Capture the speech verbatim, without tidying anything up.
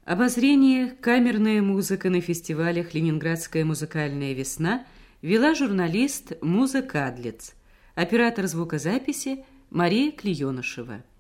Обозрение «Камерная музыка» на фестивалях «Ленинградская музыкальная весна» вела журналист Муза Кадлиц, оператор звукозаписи Мария Клеенышева.